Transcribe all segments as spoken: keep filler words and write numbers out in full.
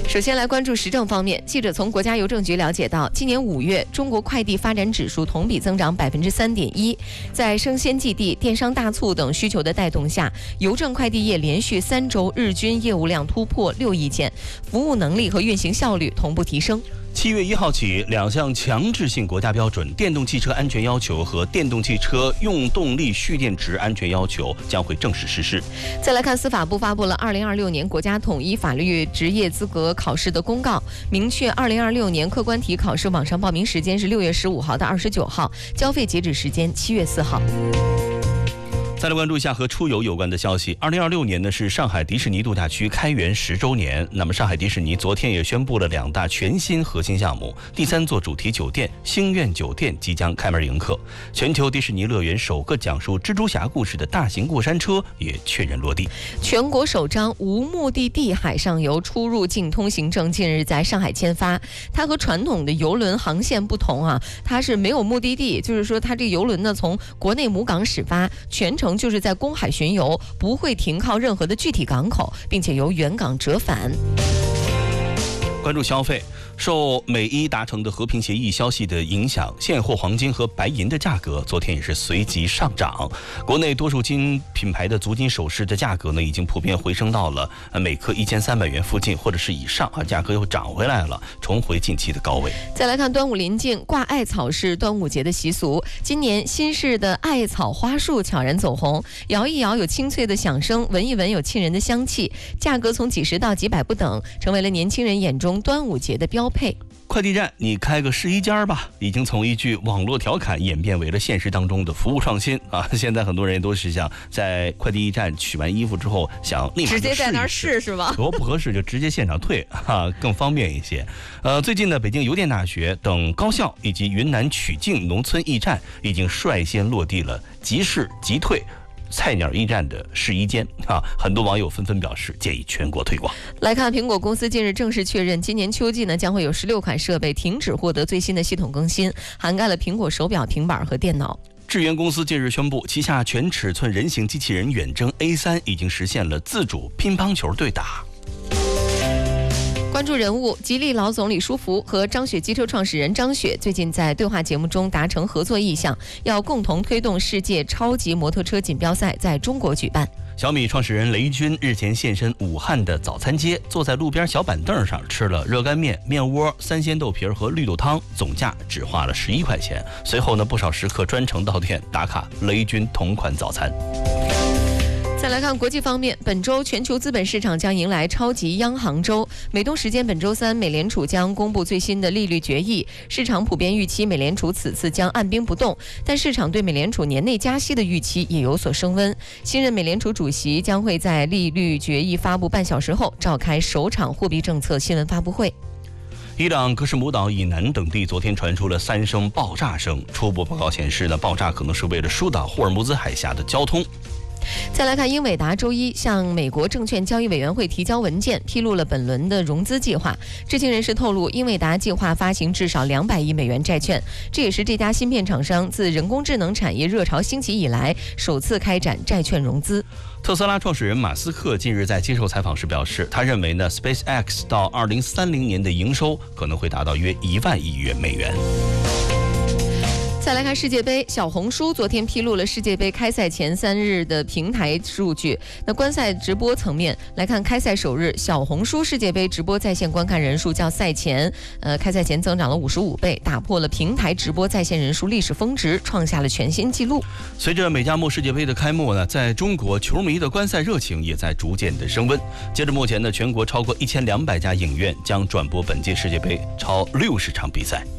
首先来关注时政方面，记者从国家邮政局了解到，今年五月中国快递发展指数同比增长百分之三点一，在生鲜基地、电商大促等需求的带动下，邮政快递业连续三周日均业务量突破六亿件，服务能力和运行效率同步提升。 七月一号起，两项强制性国家标准——电动汽车安全要求和电动汽车用动力蓄电池安全要求将会正式实施。 再来看，司法部发布了二零二六年国家统一法律职业资格考试的公告，明确二零二六年客观题考试网上报名时间是六月十五号到二十九号，交费截止时间七月四号。 再来关注一下和出游有关的消息。二零二六年呢是上海迪士尼度假区开园十周年。那么上海迪士尼昨天也宣布了两大全新核心项目，第三座主题酒店星愿酒店即将开门迎客，全球迪士尼乐园首个讲述蜘蛛侠故事的大型过山车也确认落地。 全国首张无目的地海上游出入境通行证近日在上海签发。它和传统的邮轮航线不同啊，它是没有目的地，就是说它这个邮轮呢从国内母港始发，全程就是在公海巡游，不会停靠任何的具体港口，并且由原港折返。 关注消费，受美伊达成的和平协议消息的影响，现货黄金和白银的价格昨天也是随即上涨。国内多数金品牌的足金首饰的价格呢，已经普遍回升到了每克一千三百元附近或者是以上啊，价格又涨回来了，重回近期的高位。 再来看端午临近，挂艾草是端午节的习俗。今年新式的艾草花束悄然走红，摇一摇有清脆的响声，闻一闻有沁人的香气，价格从几十到几百不等，成为了年轻人眼中端午节的标配。 快递站，你开个试衣间吧，已经从一句网络调侃演变为了现实当中的服务创新啊！现在很多人都是想在快递站取完衣服之后，想立马直接在那儿试是吧？ 如果不合适就直接现场退啊，更方便一些。呃，最近呢，北京邮电大学等高校以及云南曲靖农村驿站已经率先落地了即试即退菜鸟驿站的试衣间啊，很多网友纷纷表示建议全国推广。 来看，苹果公司近日正式确认，今年秋季呢将会有十六款设备停止获得最新的系统更新，涵盖了苹果手表、平板和电脑。 智源公司近日宣布，旗下全尺寸人形机器人远征 A 三 已经实现了自主乒乓球对打。关注人物，吉利老总李书福和张雪机车创始人张雪最近在对话节目中达成合作意向，要共同推动世界超级摩托车锦标赛在中国举办。小米创始人雷军日前现身武汉的早餐街，坐在路边小板凳上吃了热干面、面窝、三鲜豆皮和绿豆汤，总价只花了十一块钱。随后呢，不少食客专程到店打卡雷军同款早餐。再来看国际方面，本周全球资本市场将迎来超级央行周。美东时间本周三，美联储将公布最新的利率决议，市场普遍预期美联储此次将按兵不动，但市场对美联储年内加息的预期也有所升温。新任美联储主席将会在利率决议发布半小时后召开首场货币政策新闻发布会。伊朗克什姆岛以南等地昨天传出了三声爆炸声，初步报告显示呢，爆炸可能是为了疏导霍尔木兹海峡的交通。再来看，英伟达周一向美国证券交易委员会提交文件，披露了本轮的融资计划。知情人士透露，英伟达计划发行至少两百亿美元债券，这也是这家芯片厂商自人工智能产业热潮兴起以来首次开展债券融资。特斯拉创始人马斯克近日在接受采访时表示，他认为呢 SpaceX 到二零三零年的营收可能会达到约一万亿元美元。再来看世界杯，小红书昨天披露了世界杯开赛前三日的平台数据。那观赛直播层面来看，开赛首日，小红书世界杯直播在线观看人数较赛前，呃，开赛前增长了五十五倍，打破了平台直播在线人数历史峰值，创下了全新纪录。随着美加墨世界杯的开幕呢，在中国球迷的观赛热情也在逐渐的升温。截至目前呢，全国超过一千两百家影院将转播本届世界杯超六十场比赛。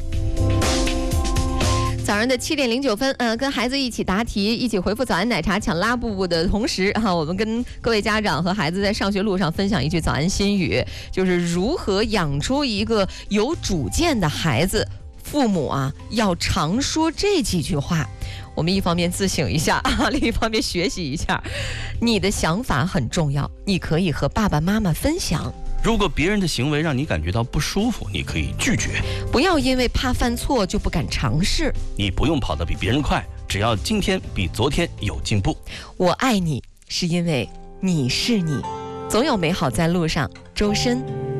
早上的七点零九分，呃，跟孩子一起答题，一起回复早安奶茶抢拉布布的同时，哈、啊，我们跟各位家长和孩子在上学路上分享一句早安心语，就是如何养出一个有主见的孩子。父母啊，要常说这几句话。我们一方面自省一下啊，另一方面学习一下。你的想法很重要，你可以和爸爸妈妈分享。如果别人的行为让你感觉到不舒服，你可以拒绝。不要因为怕犯错就不敢尝试。你不用跑得比别人快，只要今天比昨天有进步。我爱你，是因为你是你，总有美好在路上。周深。